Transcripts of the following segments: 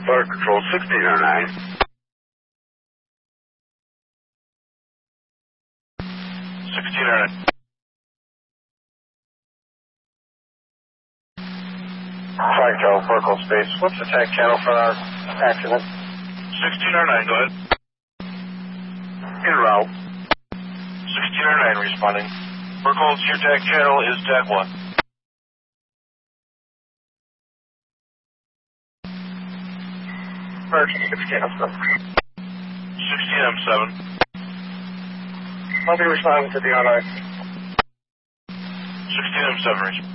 Fire Control 1609. 1609. Fire Control, Vertical Space. What's the tag channel for our accident? 1609, go ahead. En route. 1609 responding. Vertical, your tag channel is tag 1. Emergency 1607. 16M7. I'll be responding to the RI. 16M7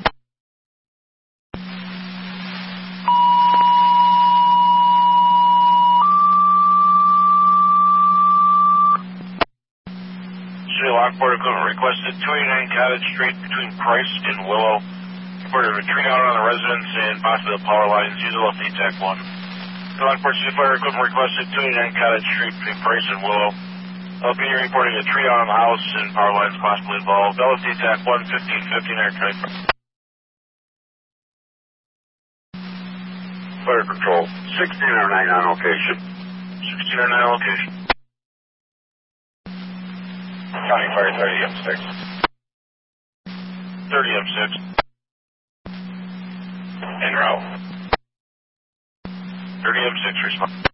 Lockport equipment requested 289 Cottage Street between Price and Willow. Reported a tree down on the residence and possibly the power lines. Use a left TAC 1. Lockport City Fire equipment requested 289 Cottage Street between Price and Willow. LP reporting a tree down on the house and power lines possibly involved. LFT TAC 1, 1559 aircraft. Fire Control 1609 on location. 1609 on location. County Fire 30M6. 30M6. En route. 30M6 respond.